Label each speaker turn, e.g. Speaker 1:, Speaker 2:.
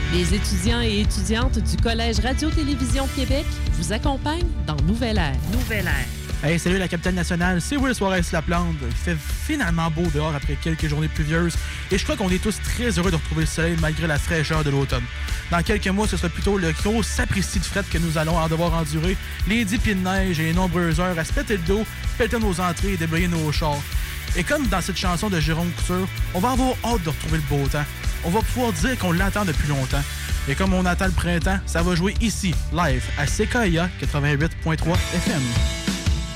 Speaker 1: Les étudiants et étudiantes du Collège Radio-Télévision Québec vous accompagnent dans Nouvelle Ère. Nouvelle Ère.
Speaker 2: Hey, salut la capitale nationale, c'est Will Suarez-Laplante. Il fait finalement beau dehors après quelques journées pluvieuses et je crois qu'on est tous très heureux de retrouver le soleil malgré la fraîcheur de l'automne. Dans quelques mois, ce sera plutôt le gros sapristi de fret que nous allons en devoir endurer, les 10 pieds de neige et les nombreuses heures à se péter le dos, péter nos entrées et déblayer nos chars. Et comme dans cette chanson de Jérôme Couture, on va avoir hâte de retrouver le beau temps. On va pouvoir dire qu'on l'attend depuis longtemps. Et comme on attend le printemps, ça va jouer ici, live, à CKIA 88.3 FM.